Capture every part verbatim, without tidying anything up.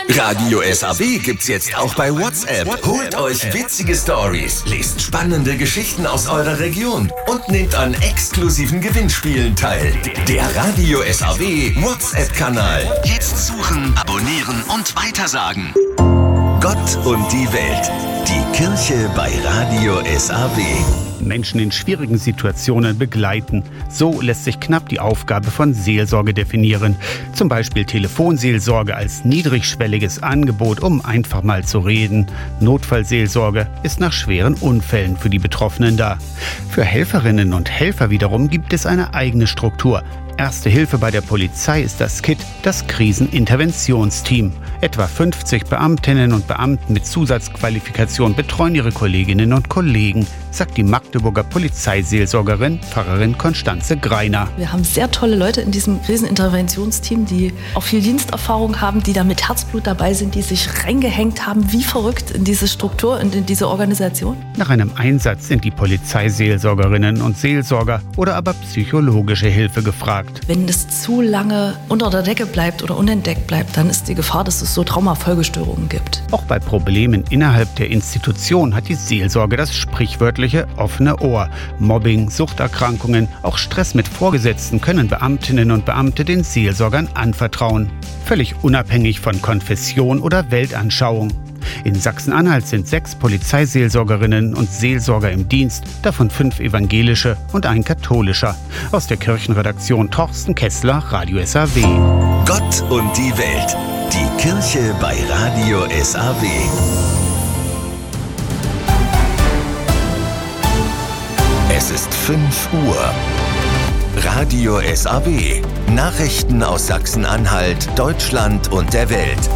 Radio S A W gibt's jetzt auch bei WhatsApp. Holt euch witzige Stories, lest spannende Geschichten aus eurer Region und nehmt an exklusiven Gewinnspielen teil. Der Radio S A W WhatsApp-Kanal. Jetzt suchen, abonnieren und weitersagen. Gott und die Welt. Die Kirche bei Radio S A W. Menschen in schwierigen Situationen begleiten. So lässt sich knapp die Aufgabe von Seelsorge definieren. Zum Beispiel Telefonseelsorge als niedrigschwelliges Angebot, um einfach mal zu reden. Notfallseelsorge ist nach schweren Unfällen für die Betroffenen da. Für Helferinnen und Helfer wiederum gibt es eine eigene Struktur. Erste Hilfe bei der Polizei ist das K I T, das Kriseninterventionsteam. Etwa fünfzig Beamtinnen und Beamten mit Zusatzqualifikation betreuen ihre Kolleginnen und Kollegen, sagt die Magdeburger Polizeiseelsorgerin Pfarrerin Konstanze Greiner. Wir haben sehr tolle Leute in diesem Kriseninterventionsteam, die auch viel Diensterfahrung haben, die da mit Herzblut dabei sind, die sich reingehängt haben, wie verrückt in diese Struktur und in diese Organisation. Nach einem Einsatz sind die Polizeiseelsorgerinnen und Seelsorger oder aber psychologische Hilfe gefragt. Wenn es zu lange unter der Decke bleibt oder unentdeckt bleibt, dann ist die Gefahr, dass es so Traumafolgestörungen gibt. Auch bei Problemen innerhalb der Institution hat die Seelsorge das sprichwörtliche offene Ohr. Mobbing, Suchterkrankungen, auch Stress mit Vorgesetzten können Beamtinnen und Beamte den Seelsorgern anvertrauen. Völlig unabhängig von Konfession oder Weltanschauung. In Sachsen-Anhalt sind sechs Polizeiseelsorgerinnen und Seelsorger im Dienst, davon fünf evangelische und ein katholischer. Aus der Kirchenredaktion Torsten Kessler, Radio S A W. Gott und die Welt. Die Kirche bei Radio S A W. Es ist fünf Uhr. Radio S A W. Nachrichten aus Sachsen-Anhalt, Deutschland und der Welt.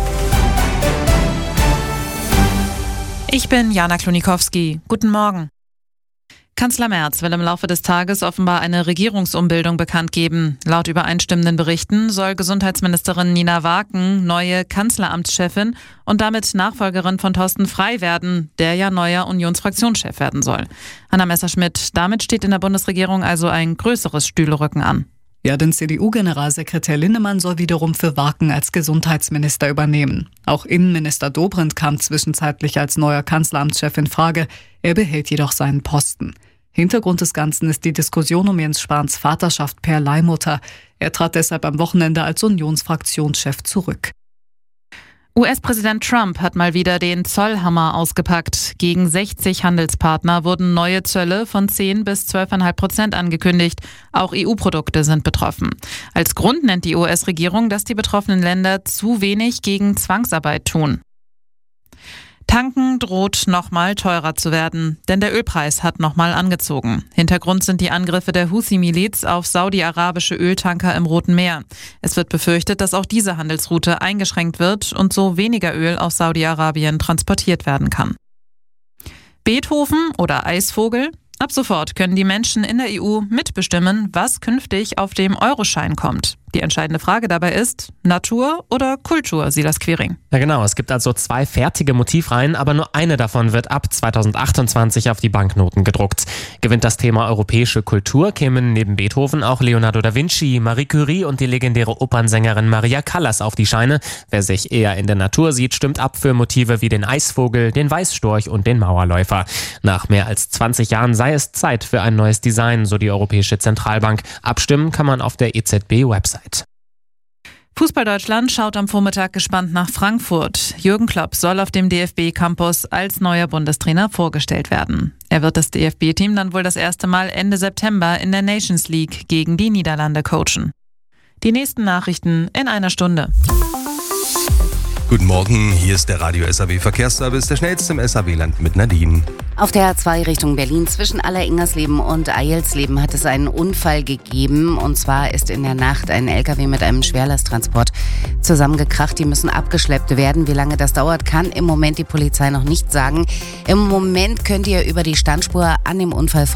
Ich bin Jana Klonikowski. Guten Morgen. Kanzler Merz will im Laufe des Tages offenbar eine Regierungsumbildung bekannt geben. Laut übereinstimmenden Berichten soll Gesundheitsministerin Nina Waaken neue Kanzleramtschefin und damit Nachfolgerin von Thorsten Frey werden, der ja neuer Unionsfraktionschef werden soll. Anna Messerschmidt, damit steht in der Bundesregierung also ein größeres Stühlerücken an. Ja, denn C D U-Generalsekretär Linnemann soll wiederum für Waaken als Gesundheitsminister übernehmen. Auch Innenminister Dobrindt kam zwischenzeitlich als neuer Kanzleramtschef in Frage. Er behält jedoch seinen Posten. Hintergrund des Ganzen ist die Diskussion um Jens Spahns Vaterschaft per Leihmutter. Er trat deshalb am Wochenende als Unionsfraktionschef zurück. U S-Präsident Trump hat mal wieder den Zollhammer ausgepackt. Gegen sechzig Handelspartner wurden neue Zölle von zehn bis zwölf Komma fünf Prozent angekündigt. Auch E U-Produkte sind betroffen. Als Grund nennt die U S-Regierung, dass die betroffenen Länder zu wenig gegen Zwangsarbeit tun. Tanken droht nochmal teurer zu werden, denn der Ölpreis hat nochmal angezogen. Hintergrund sind die Angriffe der Houthi-Miliz auf saudi-arabische Öltanker im Roten Meer. Es wird befürchtet, dass auch diese Handelsroute eingeschränkt wird und so weniger Öl aus Saudi-Arabien transportiert werden kann. Beethoven oder Eisvogel? Ab sofort können die Menschen in der E U mitbestimmen, was künftig auf dem Euroschein kommt. Die entscheidende Frage dabei ist, Natur oder Kultur, Silas Quiring? Ja genau, es gibt also zwei fertige Motivreihen, aber nur eine davon wird ab zweitausendachtundzwanzig auf die Banknoten gedruckt. Gewinnt das Thema europäische Kultur, kämen neben Beethoven auch Leonardo da Vinci, Marie Curie und die legendäre Opernsängerin Maria Callas auf die Scheine. Wer sich eher in der Natur sieht, stimmt ab für Motive wie den Eisvogel, den Weißstorch und den Mauerläufer. Nach mehr als zwanzig Jahren sei es Zeit für ein neues Design, so die Europäische Zentralbank. Abstimmen kann man auf der E Z B-Website. Fußball-Deutschland schaut am Vormittag gespannt nach Frankfurt. Jürgen Klopp soll auf dem D F B-Campus als neuer Bundestrainer vorgestellt werden. Er wird das D F B-Team dann wohl das erste Mal Ende September in der Nations League gegen die Niederlande coachen. Die nächsten Nachrichten in einer Stunde. Guten Morgen, hier ist der Radio S A W Verkehrsservice, der schnellste im S A W-Land mit Nadine. Auf der A zwei Richtung Berlin zwischen Alleringgersleben und Eilsleben hat es einen Unfall gegeben. Und zwar ist in der Nacht ein L K W mit einem Schwerlasttransport zusammengekracht. Die müssen abgeschleppt werden. Wie lange das dauert, kann im Moment die Polizei noch nicht sagen. Im Moment könnt ihr über die Standspur an dem Unfall